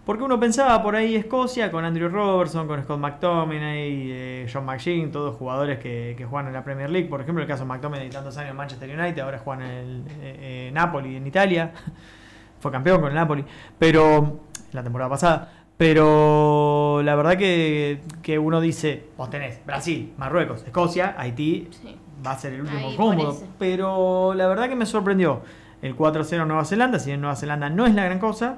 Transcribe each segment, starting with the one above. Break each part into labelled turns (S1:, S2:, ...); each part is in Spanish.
S1: Porque uno pensaba por ahí Escocia con Andrew Robertson, con Scott McTominay, John McGinn, todos jugadores que juegan en la Premier League. Por ejemplo, el caso de McTominay, tantos años en Manchester United, ahora juegan en el Napoli, en Italia. Fue campeón con el Napoli, pero la temporada pasada. Pero la verdad que uno dice, vos tenés Brasil, Marruecos, Escocia, Haití,
S2: Sí.
S1: va a ser el último
S2: Ahí,
S1: cómodo.
S2: parece.
S1: Pero la verdad que me sorprendió el 4-0 Nueva Zelanda. Si bien Nueva Zelanda no es la gran cosa,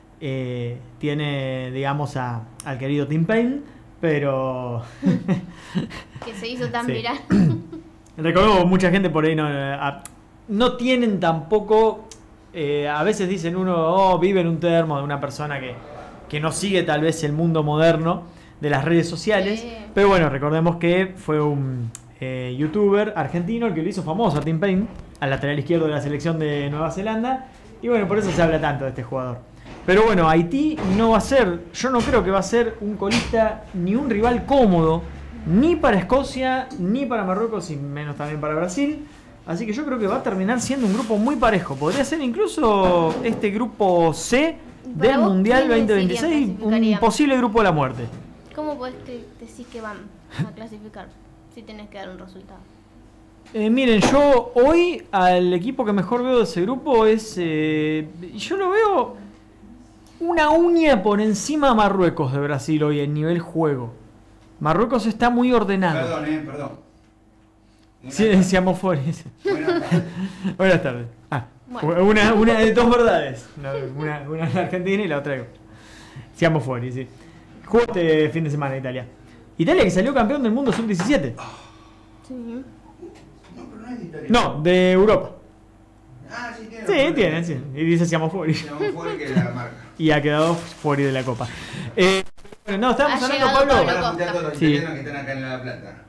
S1: tiene, digamos, al querido Tim Payne, pero
S2: Que se hizo tan
S1: Sí.
S2: viral.
S1: recordemos, mucha gente por ahí no tienen tampoco, a veces dicen vive en un termo de una persona que no sigue tal vez el mundo moderno de las redes sociales,
S2: Sí.
S1: pero bueno, recordemos que fue un youtuber argentino el que lo hizo famoso a Tim Payne, al lateral izquierdo de la selección de Nueva Zelanda, y bueno, por eso se habla tanto de este jugador. Pero bueno, Haití no va a ser, yo no creo que va a ser un colista ni un rival cómodo, ni para Escocia, ni para Marruecos, y menos también para Brasil. Así que yo creo que va a terminar siendo un grupo muy parejo. Podría ser incluso este grupo C
S2: Para
S1: del
S2: vos,
S1: Mundial
S2: ¿quiénes
S1: 2026,
S2: serían,
S1: un
S2: clasificarían?
S1: posible grupo de la muerte.
S2: ¿Cómo podés decir que van a clasificar si tenés que dar un resultado?
S1: Miren, yo hoy al equipo que mejor veo de ese grupo es... yo lo veo una uña por encima de Marruecos de Brasil hoy en nivel juego. Marruecos está muy ordenado.
S3: Perdón.
S1: Sí, decíamos fuera.
S3: Buenas tardes.
S1: Buenas tardes.
S2: Bueno.
S1: Una de dos verdades. Una en Argentina y la otra. Seamos fuera, sí. Jugó este fin de semana Italia. Italia que salió campeón del mundo sub-17.
S2: Sí.
S3: No, pero no es de Italia.
S1: No, de Europa.
S3: Ah, sí, tiene.
S1: Sí, tiene, sí. Y dice Siamo fuera.
S3: Seamos fuera que la marca.
S1: Y ha quedado fuera de la copa. Bueno, no, estábamos
S2: Ha
S1: hablando,
S2: llegado
S1: Pablo.
S2: Pablo.
S3: Para juntar a todos los
S1: Sí.
S3: italianos que están acá en La Plata.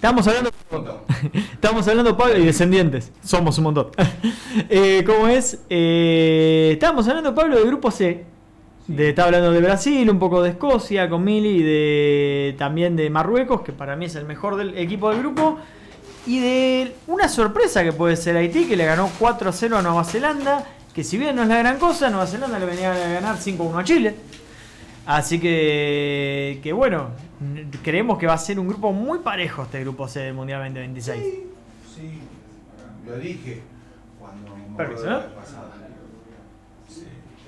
S1: Estamos hablando, Pablo, y descendientes. Somos un montón. ¿Cómo es? Estábamos hablando, Pablo, del grupo C. Estaba hablando de Brasil, un poco de Escocia con Mili, y también de Marruecos, que para mí es el mejor del equipo del grupo. Y de una sorpresa que puede ser Haití, que le ganó 4-0 a Nueva Zelanda, que si bien no es la gran cosa, Nueva Zelanda le venía a ganar 5-1 a Chile. Así que bueno, creemos que va a ser un grupo muy parejo este grupo C del Mundial 2026.
S3: Sí, lo dije cuando me
S1: Permiso,
S3: acuerdo de
S1: ¿no?
S3: la pasada. Sí.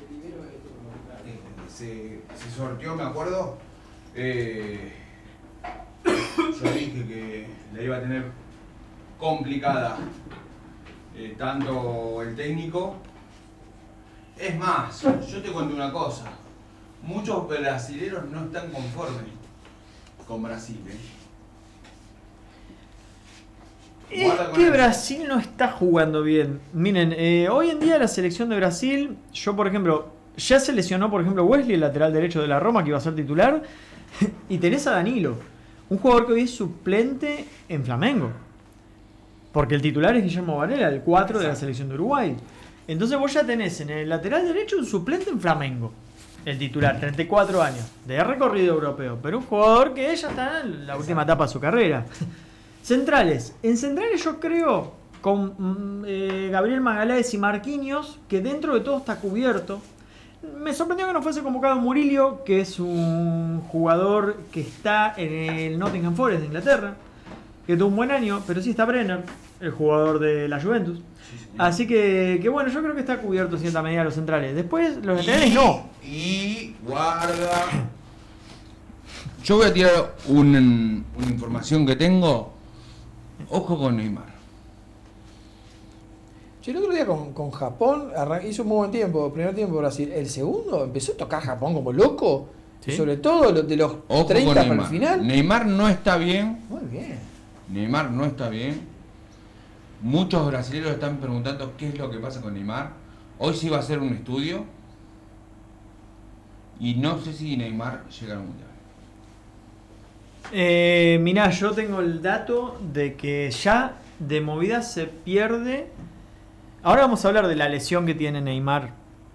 S3: Se sorteó, me acuerdo. Yo dije que la iba a tener complicada, tanto el técnico. Es más, yo te cuento una cosa. Muchos brasileños no están conformes con Brasil.
S1: Es
S3: Guarda con
S1: que
S3: eso.
S1: Brasil no está jugando bien. Miren, hoy en día la selección de Brasil, yo por ejemplo, ya se lesionó por ejemplo Wesley, el lateral derecho de la Roma, que iba a ser titular, y tenés a Danilo, un jugador que hoy es suplente en Flamengo. Porque el titular es Guillermo Varela, el 4 de la selección de Uruguay. Entonces vos ya tenés en el lateral derecho un suplente en Flamengo. El titular, 34 años, de recorrido europeo, pero un jugador que ya está en la última etapa de su carrera. Centrales. En centrales yo creo con Gabriel Magalhães y Marquinhos, que dentro de todo está cubierto. Me sorprendió que no fuese convocado Murillo, que es un jugador que está en el Nottingham Forest de Inglaterra, que tuvo un buen año, pero sí está Brenner, el jugador de la Juventus. Así que bueno, yo creo que está cubierto en cierta medida los centrales. Después los laterales no.
S3: Y guarda. Yo voy a tirar una información que tengo. Ojo con Neymar.
S4: Sí, el otro día con Japón hizo un muy buen tiempo, primer tiempo Brasil. El segundo empezó a tocar Japón como loco.
S1: Sí.
S4: Y sobre todo de los
S3: Ojo
S4: 30
S3: con
S4: para el
S3: Neymar.
S4: final.
S3: Neymar no está bien.
S4: Muy bien.
S3: Neymar no está bien. Muchos brasileños están preguntando qué es lo que pasa con Neymar. Hoy sí va a hacer un estudio. Y no sé si Neymar llega al Mundial.
S1: Mirá, yo tengo el dato de que ya de movida se pierde. Ahora vamos a hablar de la lesión que tiene Neymar.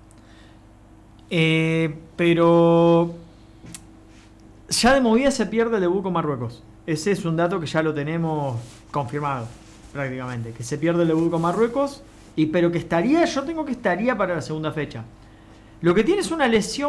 S1: Pero ya de movida se pierde el debut con Marruecos. Ese es un dato que ya lo tenemos confirmado prácticamente. Que se pierde el debut con Marruecos. Pero que estaría, yo tengo que estaría para la segunda fecha. Lo que tiene es una lesión